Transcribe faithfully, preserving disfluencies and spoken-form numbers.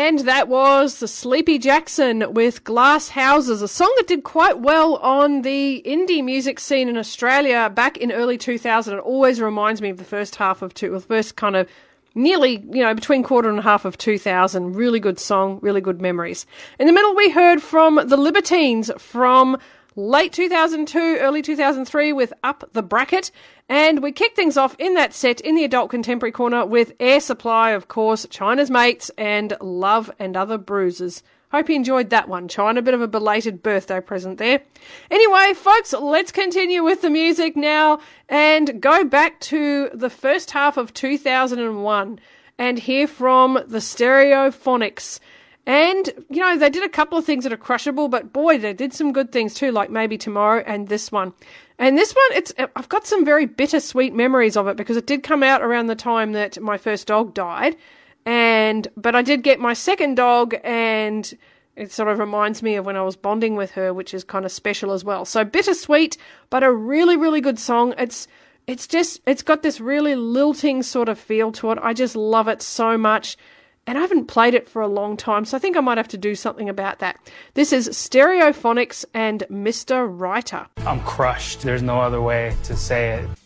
And that was the Sleepy Jackson with Glass Houses, a song that did quite well on the indie music scene in Australia back in early two thousand. It always reminds me of the first half of two, the first kind of nearly, you know, between quarter and a half of two thousand. Really good song, really good memories. In the middle, we heard from the Libertines from late two thousand two, early two thousand three with Up the Bracket. And we kicked things off in that set in the Adult Contemporary Corner with Air Supply, of course, China's Mates, and Love and Other Bruises. Hope you enjoyed that one, China. A bit of a belated birthday present there. Anyway, folks, let's continue with the music now and go back to the first half of two thousand one and hear from the Stereophonics. And, you know, they did a couple of things that are crushable, but boy, they did some good things too, like Maybe Tomorrow and this one. And this one, it's I've got some very bittersweet memories of it because it did come out around the time that my first dog died. And, but I did get my second dog, and it sort of reminds me of when I was bonding with her, which is kind of special as well. So bittersweet, but a really, really good song. It's, it's just, it's got this really lilting sort of feel to it. I just love it so much. And I haven't played it for a long time, so I think I might have to do something about that. This is Stereophonics and Mister Writer. I'm crushed. There's no other way to say it.